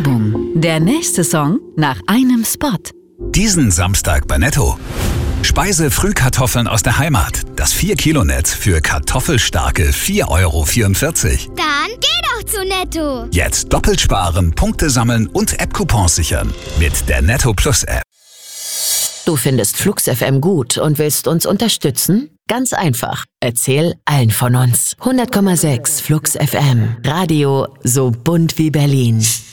Werbung. Der nächste Song nach einem Spot. Diesen Samstag bei Netto. Speise-Frühkartoffeln aus der Heimat. Das 4-Kilo-Netz für kartoffelstarke 4,44 €. Dann geh doch zu Netto. Jetzt doppelt sparen, Punkte sammeln und App-Coupons sichern. Mit der Netto Plus App. Du findest Flux FM gut und willst uns unterstützen? Ganz einfach. Erzähl allen von uns. 100,6 Flux FM. Radio so bunt wie Berlin.